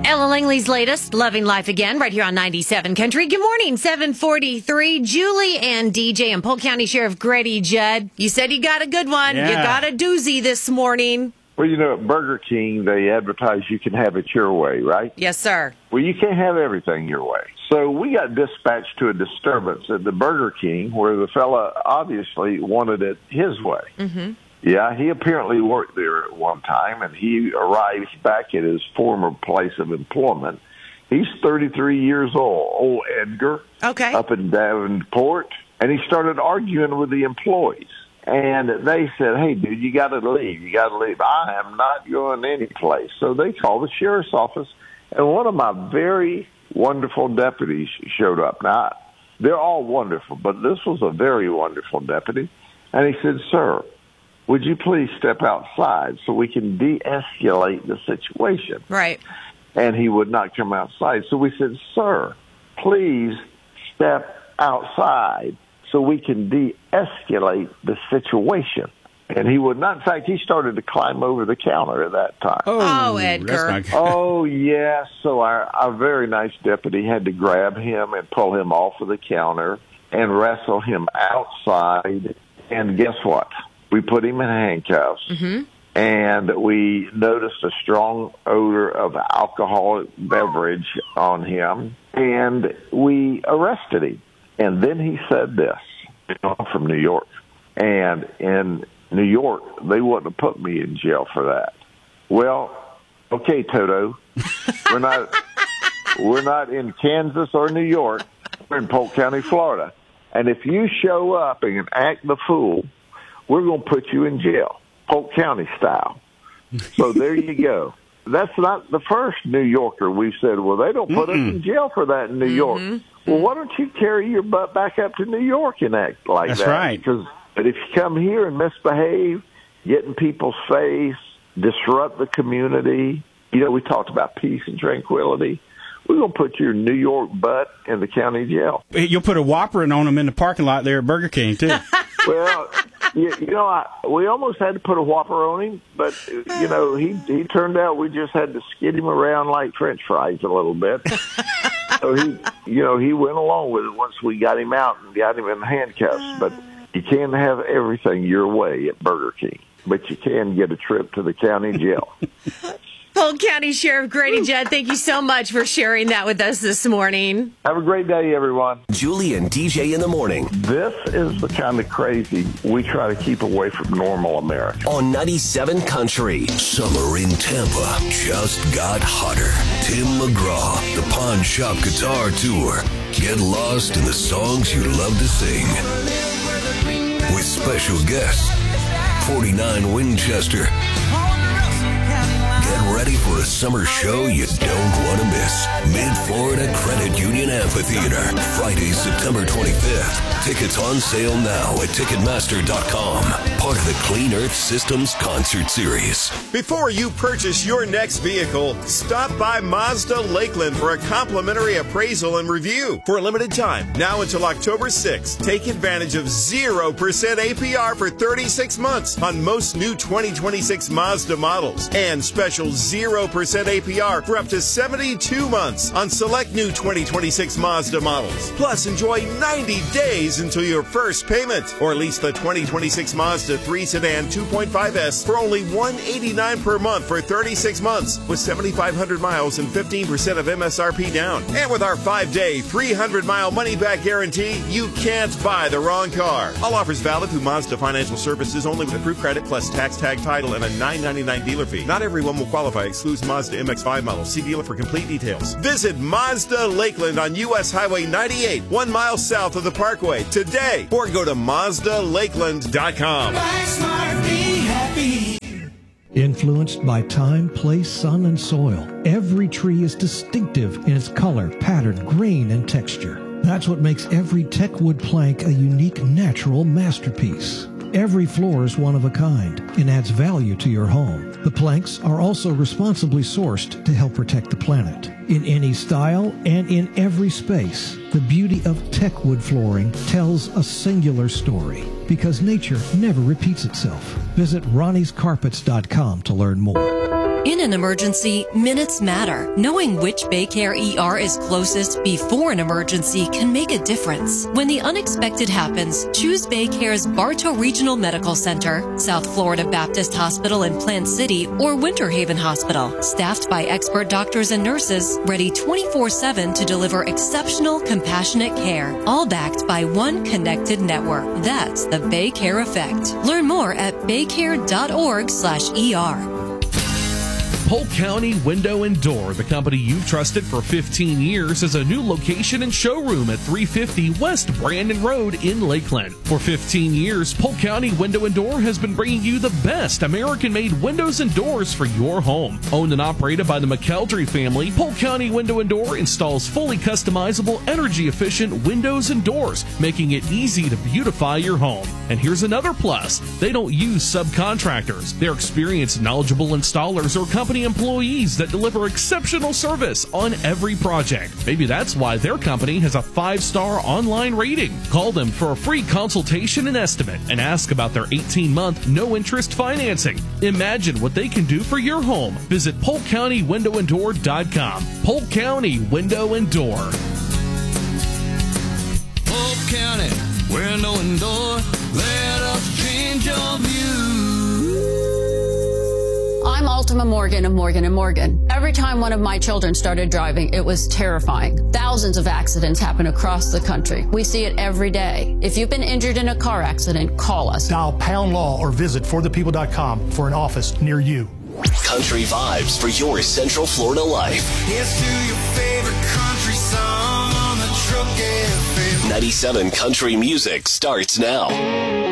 Ella Langley's latest, Loving Life Again, right here on 97 Country. Good morning, 7:43. Julie and DJ and Polk County Sheriff Grady Judd. You said you got a good one. Yeah. You got a doozy this morning. Well, you know, at Burger King, they advertise you can have it your way, right? Yes, sir. Well, you can't have everything your way. So we got dispatched to a disturbance at the Burger King where the fella obviously wanted it his way. Mm-hmm. Yeah, he apparently worked there at one time, and he arrives back at his former place of employment. He's 33 years old Edgar, Okay. up in Davenport, and he started arguing with the employees. And they said, hey, dude, you got to leave. You got to leave. I am not going any place. So they called the sheriff's office, and one of my very wonderful deputies showed up. Now, they're all wonderful, but this was a very wonderful deputy. And he said, sir, would you please step outside so we can de-escalate the situation? Right. And he would not come outside. So we said, sir, please step outside so we can de-escalate the situation. And he would not. In fact, he started to climb over the counter at that time. Oh, Edgar. Oh, yes. So our very nice deputy had to grab him and pull him off of the counter and wrestle him outside. And guess what? We put him in handcuffs. Mm-hmm. And we noticed a strong odor of alcoholic beverage on him. And we arrested him. And then he said this, I'm from New York. And in New York, they wouldn't have put me in jail for that. Well, okay, Toto, we're not in Kansas or New York. We're in Polk County, Florida. And if you show up and act the fool, we're going to put you in jail, Polk County style. So there you go. That's not the first New Yorker we've said, well, they don't put us in jail for that in New York. Well, why don't you carry your butt back up to New York and act like That's that? right. But if you come here and misbehave, get in people's face, disrupt the community, you know, we talked about peace and tranquility. We're going to put your New York butt in the county jail. You'll put a Whopper on them in the parking lot there at Burger King, too. Well, you know, we almost had to put a Whopper on him, but, you know, he turned out we just had to skid him around like French fries a little bit. So he went along with it once we got him out and got him in handcuffs. But you can't have everything your way at Burger King, but you can get a trip to the county jail. Polk County Sheriff Grady Judd, thank you so much for sharing that with us this morning. Have a great day, everyone. Julie and DJ in the morning. This is the kind of crazy we try to keep away from normal America. On 97 Country. Summer in Tampa just got hotter. Tim McGraw, the Pawn Shop Guitar Tour. Get lost in the songs you love to sing. With special guests, 49 Winchester. Get ready for a summer show you don't want to miss. Mid-Florida Credit Union Amphitheater, Friday, September 25th. Tickets on sale now at Ticketmaster.com. Part of the Clean Earth Systems Concert Series. Before you purchase your next vehicle, stop by Mazda Lakeland for a complimentary appraisal and review. For a limited time, now until October 6th, take advantage of 0% APR for 36 months on most new 2026 Mazda models and special 0% APR for up to 72 months on select new 2026 Mazda models. Plus, enjoy 90 days until your first payment, or lease the 2026 Mazda 3 Sedan 2.5S for only $189 per month for 36 months with 7,500 miles and 15% of MSRP down. And with our 5-day, 300-mile money-back guarantee, you can't buy the wrong car. All offers valid through Mazda Financial Services only with approved credit plus tax tag title and a $9.99 dealer fee. Not everyone will qualify. Excludes Mazda MX-5 models. See dealer for complete details. Visit Mazda Lakeland on U.S. Highway 98, 1 mile south of the Parkway today, or go to MazdaLakeland.com. Influenced by time, place, sun, and soil, every tree is distinctive in its color, pattern, grain, and texture. That's what makes every Techwood plank a unique natural masterpiece. Every floor is one of a kind and adds value to your home. The planks are also responsibly sourced to help protect the planet. In any style and in every space, the beauty of Techwood flooring tells a singular story because nature never repeats itself. Visit Ronnie'sCarpets.com to learn more. In an emergency, minutes matter. Knowing which Baycare ER is closest before an emergency can make a difference. When the unexpected happens, choose Baycare's Bartow Regional Medical Center, South Florida Baptist Hospital in Plant City, or Winter Haven Hospital. Staffed by expert doctors and nurses, ready 24/7 to deliver exceptional, compassionate care. All backed by one connected network. That's the Baycare Effect. Learn more at baycare.org/ER. Polk County Window and Door, the company you've trusted for 15 years, is a new location and showroom at 350 West Brandon Road in Lakeland. For 15 years, Polk County Window and Door has been bringing you the best American-made windows and doors for your home. Owned and operated by the McKeldry family, Polk County Window and Door installs fully customizable, energy-efficient windows and doors, making it easy to beautify your home. And here's another plus. They don't use subcontractors. They're experienced, knowledgeable installers or company employees that deliver exceptional service on every project. Maybe that's why their company has a 5-star online rating. Call them for a free consultation and estimate and ask about their 18-month no-interest financing. Imagine what they can do for your home. Visit PolkCountyWindowAndDoor.com. Polk County Window and Door. Polk County Window and Door, let us change your view. I'm Ultima Morgan of Morgan & Morgan. Every time one of my children started driving, it was terrifying. Thousands of accidents happen across the country. We see it every day. If you've been injured in a car accident, call us. Dial Pound Law or visit forthepeople.com for an office near you. Country vibes for your Central Florida life. Here's to your favorite country song on the Truck FM. 97 Country Music starts now.